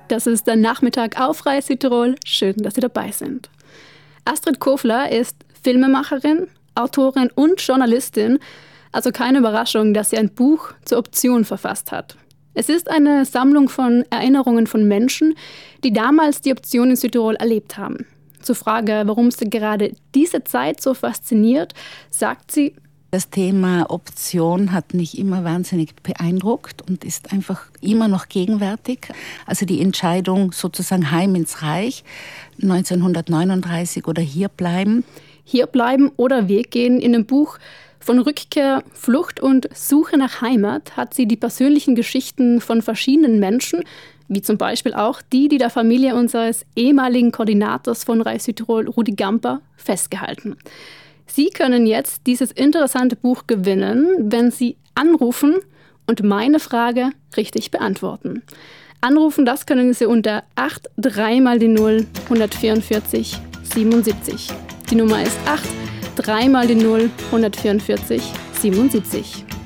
Das ist der Nachmittag auf Radio Südtirol. Schön, dass Sie dabei sind. Astrid Kofler ist Filmemacherin, Autorin und Journalistin. Also keine Überraschung, dass sie ein Buch zur Option verfasst hat. Es ist eine Sammlung von Erinnerungen von Menschen, die damals die Option in Südtirol erlebt haben. Zur Frage, warum sie gerade diese Zeit so fasziniert, sagt sie: Das Thema Option hat mich immer wahnsinnig beeindruckt und ist einfach immer noch gegenwärtig. Also die Entscheidung sozusagen heim ins Reich, 1939 oder hier bleiben. Hier bleiben oder weggehen. In dem Buch Von Rückkehr, Flucht und Suche nach Heimat hat sie die persönlichen Geschichten von verschiedenen Menschen, wie zum Beispiel auch die der Familie unseres ehemaligen Koordinators von Radio Südtirol, Rudi Gamper, festgehalten. Sie können jetzt dieses interessante Buch gewinnen, wenn Sie anrufen und meine Frage richtig beantworten. Anrufen, das können Sie unter 83 mal die 0 144 77. Die Nummer ist 83 mal die 0 144 77.